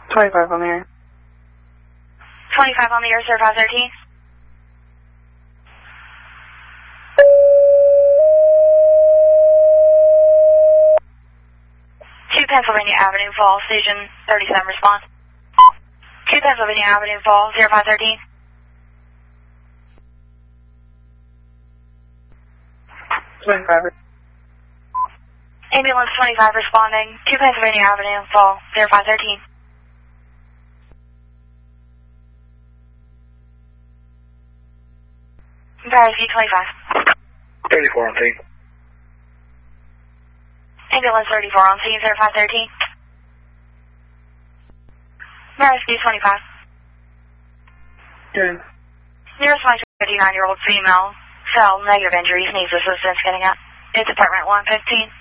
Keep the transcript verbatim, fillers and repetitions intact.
twenty-five on the air. twenty-five on the air, sir, five thirteen. two Pennsylvania Avenue, Fall, Station thirty-seven, response. two Pennsylvania Avenue, Fall, zero five thirteen. twenty-five. Ambulance twenty-five responding. two Pennsylvania Avenue, Fall, zero five thirteen. Rescue twenty-five. thirty-four on scene. Ambulance thirty-four on scene, zero five thirteen. Rescue twenty-five. Good. Nearest my fifty-nine-year-old female, fell, negative injuries, needs assistance getting out. It's apartment one fifteen.